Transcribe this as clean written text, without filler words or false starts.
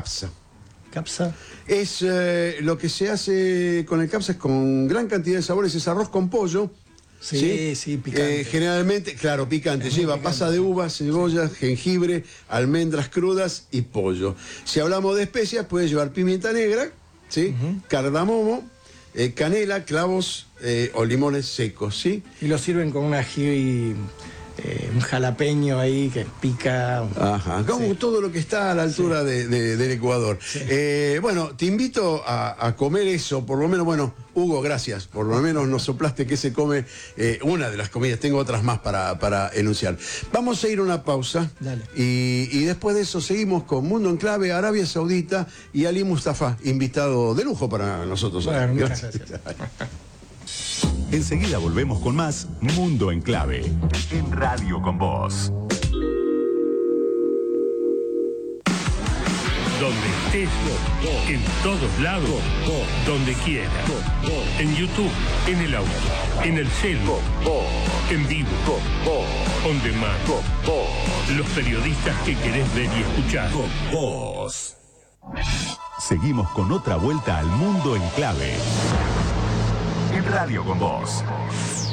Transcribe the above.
capsa. ¿Capsa? Es lo que se hace con el capsa, es con gran cantidad de sabores, es arroz con pollo. Sí, picante. Generalmente, claro, picante. Lleva pasa de uva, cebolla, jengibre, almendras crudas y pollo. Si hablamos de especias, puede llevar pimienta negra, ¿sí? Cardamomo, canela, clavos o limones secos, ¿sí? Y lo sirven con un ají, un jalapeño ahí que pica. Ajá, como todo lo que está a la altura del Ecuador. Sí. Bueno, te invito a comer eso, por lo menos, bueno, Hugo, gracias, por lo menos nos soplaste que se come una de las comidas, tengo otras más para enunciar. Vamos a ir a una pausa. Dale. Y después de eso seguimos con Mundo en Clave, Arabia Saudita y Ali Mustafa, invitado de lujo para nosotros. Bueno, muchas gracias. Enseguida volvemos con más Mundo en Clave, en Radio con Vos. Donde estés, en todos lados, donde quieras. En YouTube, en el auto, en el celu, en vivo, on demand. Los periodistas que querés ver y escuchar. Vos. Seguimos con otra vuelta al Mundo en Clave, en Radio con Vos.